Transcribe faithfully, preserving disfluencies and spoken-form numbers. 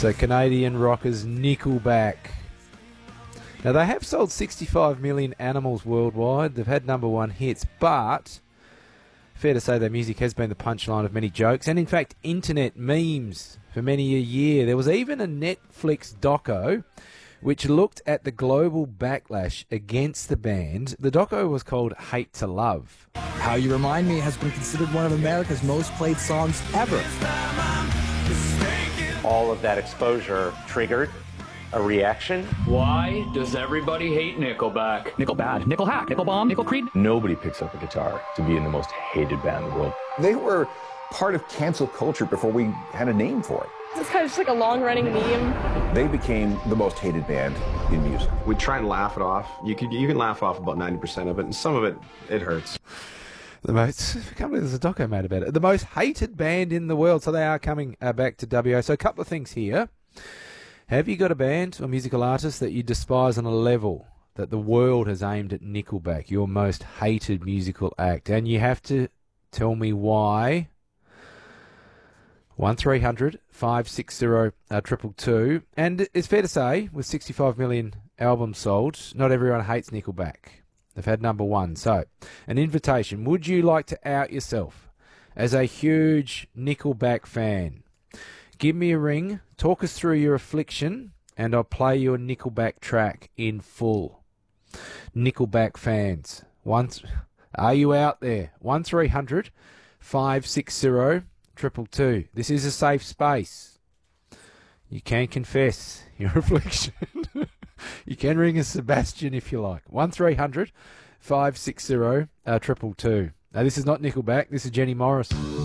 So Canadian rockers Nickelback. Now, they have sold sixty-five million animals worldwide. They've had number one hits, but fair to say their music has been the punchline of many jokes and, in fact, internet memes for many a year. There was even a Netflix doco which looked at the global backlash against the band. The doco was called Hate to Love. How You Remind Me has been considered one of America's most played songs ever. All of that exposure triggered a reaction. Why does everybody hate Nickelback? Nickel bad, Nickel hack, Nickel bomb, Nickel creed. Nobody picks up a guitar to be in the most hated band in the world. They were part of cancel culture before we had a name for it. It's kind of just like a long-running meme. They became the most hated band in music. We try and laugh it off. You can you can laugh off about ninety percent of it, and some of it, it hurts. The most, I can't believe there's a doco made about it. The most hated band in the world. So they are coming uh, back to W A. So a couple of things here. Have you got a band or musical artist that you despise on a level that the world has aimed at Nickelback, your most hated musical act? And you have to tell me why. one three hundred five six zero triple two. And it's fair to say, with sixty-five million albums sold, not everyone hates Nickelback. They've had number one. So, an invitation. Would you like to out yourself as a huge Nickelback fan? Give me a ring, talk us through your affliction, and I'll play you a Nickelback track in full. Nickelback fans, once, are you out there? one three hundred five six zero triple two. This is a safe space. You can confess your affliction. You can ring us Sebastian if you like. one three hundred five six zero triple two. Now, this is not Nickelback. This is Jenny Morris.